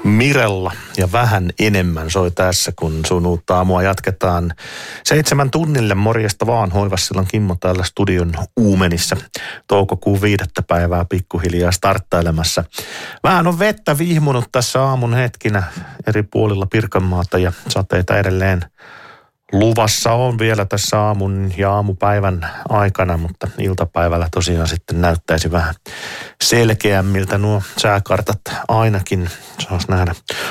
Mirella ja vähän enemmän soi tässä, kun sun uutta aamua jatketaan 7 tunnille. Morjesta vaan, Hoivassilan Kimmo täällä studion uumenissa. Toukokuun 5. päivää pikkuhiljaa starttailemassa. Vähän on vettä vihmunut tässä aamun hetkinä eri puolilla Pirkanmaata ja sateita edelleen luvassa on vielä tässä aamun ja aamupäivän aikana, mutta iltapäivällä tosiaan sitten näyttäisi vähän selkeämmiltä nuo sääkartat ainakin. Saas nähdä